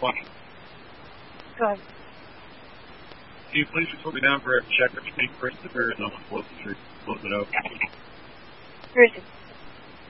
question. Go ahead. Can you please just put me down for a check or speak first to Arizona? Close it out. Where is it?